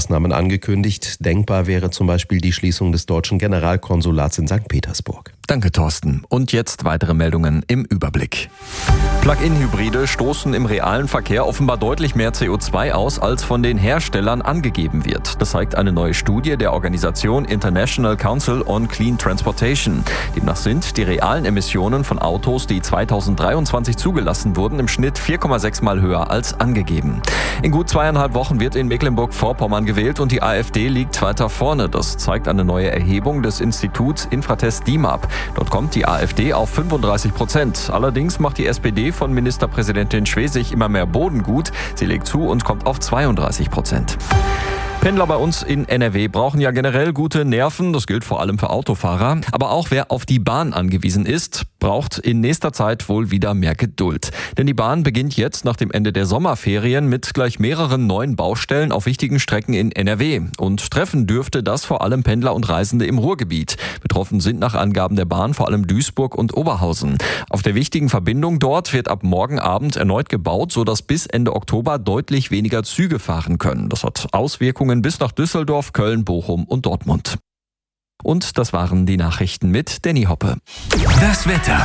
Maßnahmen angekündigt. Denkbar wäre zum Beispiel die Schließung des deutschen Generalkonsulats in St. Petersburg. Danke, Thorsten. Und jetzt weitere Meldungen im Überblick. Plug-in-Hybride stoßen im realen Verkehr offenbar deutlich mehr CO2 aus, als von den Herstellern angegeben wird. Das zeigt eine neue Studie der Organisation International Council on Clean Transportation. Demnach sind die realen Emissionen von Autos, die 2023 zugelassen wurden, im Schnitt 4,6 Mal höher als angegeben. In gut 2,5 Wochen wird in Mecklenburg-Vorpommern gewählt und die AfD liegt weiter vorne. Das zeigt eine neue Erhebung des Instituts Infratest DIMAP. Dort kommt die AfD auf 35%. Allerdings macht die SPD von Ministerpräsidentin Schwesig immer mehr Boden gut. Sie legt zu und kommt auf 32%. Pendler bei uns in NRW brauchen ja generell gute Nerven, das gilt vor allem für Autofahrer. Aber auch wer auf die Bahn angewiesen ist, braucht in nächster Zeit wohl wieder mehr Geduld. Denn die Bahn beginnt jetzt nach dem Ende der Sommerferien mit gleich mehreren neuen Baustellen auf wichtigen Strecken in NRW. Und treffen dürfte das vor allem Pendler und Reisende im Ruhrgebiet. Betroffen sind nach Angaben der Bahn vor allem Duisburg und Oberhausen. Auf der wichtigen Verbindung dort wird ab morgen Abend erneut gebaut, sodass bis Ende Oktober deutlich weniger Züge fahren können. Das hat Auswirkungen bis nach Düsseldorf, Köln, Bochum und Dortmund. Und das waren die Nachrichten mit Danny Hoppe. Das Wetter.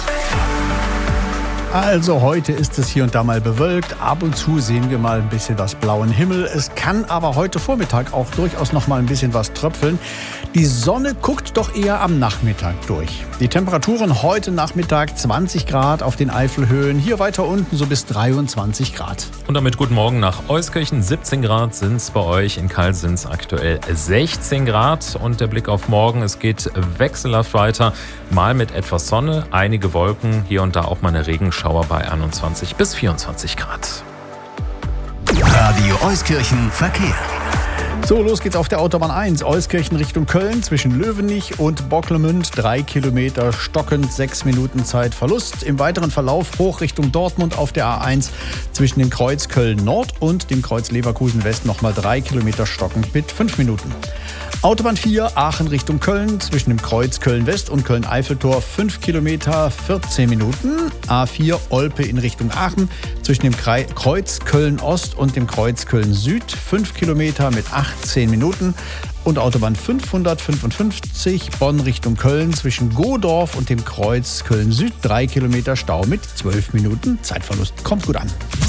Also heute ist es hier und da mal bewölkt. Ab und zu sehen wir mal ein bisschen was blauen Himmel. Es kann aber heute Vormittag auch durchaus noch mal ein bisschen was tröpfeln. Die Sonne guckt doch eher am Nachmittag durch. Die Temperaturen heute Nachmittag 20 Grad auf den Eifelhöhen. Hier weiter unten so bis 23 Grad. Und damit guten Morgen nach Euskirchen. 17 Grad sind es bei euch. In Kall sind es aktuell 16 Grad. Und der Blick auf morgen, es geht wechselhaft weiter. Mal mit etwas Sonne, einige Wolken, hier und da auch mal eine Regenschauer bei 21 bis 24 Grad. Radio Euskirchen Verkehr. So, los geht's auf der Autobahn 1, Euskirchen Richtung Köln, zwischen Löwenich und Bocklemünd, 3 Kilometer stockend, 6 Minuten Zeitverlust. Im weiteren Verlauf hoch Richtung Dortmund auf der A1, zwischen dem Kreuz Köln Nord und dem Kreuz Leverkusen West nochmal 3 Kilometer stockend mit 5 Minuten. Autobahn 4, Aachen Richtung Köln, zwischen dem Kreuz Köln West und Köln Eiffeltor 5 Kilometer, 14 Minuten. A4 Olpe in Richtung Aachen, zwischen dem Kreuz Köln Ost und dem Kreuz Köln Süd 5 Kilometer mit 18 Minuten. Und Autobahn 555 Bonn Richtung Köln, zwischen Godorf und dem Kreuz Köln Süd 3 Kilometer Stau mit 12 Minuten Zeitverlust. Kommt gut an.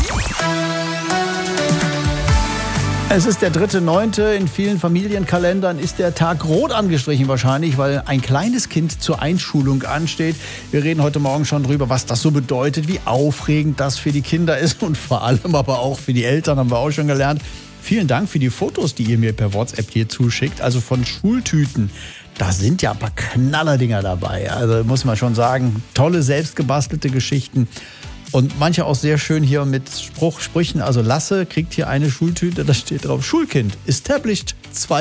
Es ist der 3.9. In vielen Familienkalendern ist der Tag rot angestrichen wahrscheinlich, weil ein kleines Kind zur Einschulung ansteht. Wir reden heute Morgen schon drüber, was das so bedeutet, wie aufregend das für die Kinder ist und vor allem aber auch für die Eltern, haben wir auch schon gelernt. Vielen Dank für die Fotos, die ihr mir per WhatsApp hier zuschickt, also von Schultüten. Da sind ja ein paar Knallerdinger dabei. Also muss man schon sagen, tolle selbstgebastelte Geschichten. Und manche auch sehr schön hier mit Sprüchen. Also Lasse kriegt hier eine Schultüte, da steht drauf Schulkind, established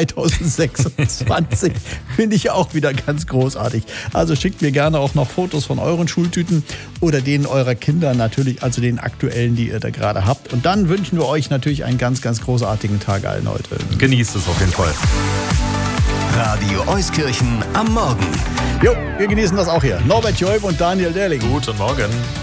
2026. Finde ich auch wieder ganz großartig. Also schickt mir gerne auch noch Fotos von euren Schultüten oder denen eurer Kinder natürlich, also den aktuellen, die ihr da gerade habt. Und dann wünschen wir euch natürlich einen ganz, ganz großartigen Tag allen heute. Genießt es auf jeden Fall. Radio Euskirchen am Morgen. Jo, wir genießen das auch hier. Norbert Joib und Daniel Derling. Guten Morgen.